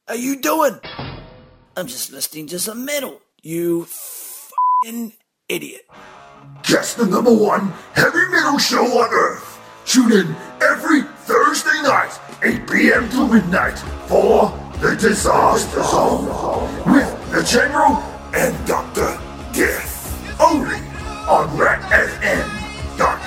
are you doing? I'm just listening to some metal, you f***ing idiot. Just the number one heavy metal show on Earth. Tune in every Thursday night, 8 p.m. to midnight, for The Disaster Zone with the General and Dr. Death. Only on Rad